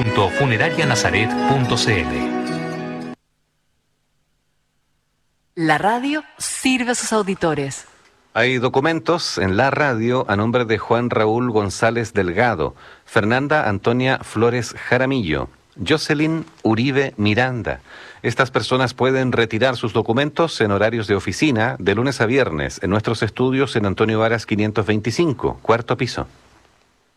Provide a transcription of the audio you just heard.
www.funerarianazaret.cl. La radio sirve a sus auditores. Hay documentos en la radio a nombre de Juan Raúl González Delgado, Fernanda Antonia Flores Jaramillo, Jocelyn Uribe Miranda. Estas personas pueden retirar sus documentos en horarios de oficina de lunes a viernes en nuestros estudios en Antonio Varas 525, cuarto piso.